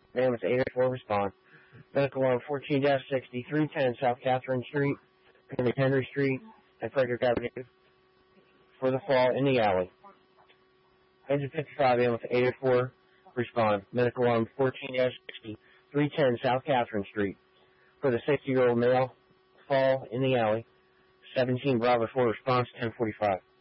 Man with 804 respond. Medical alarm 14-60, 310 South Catherine Street, between Henry Street and Frederick Avenue for the fall in the alley. Engine 55 man with 804 respond. Medical alarm 14-60, 310 South Catherine Street for the 60-year-old male fall in the alley. 17 Bravo 4 response 1045.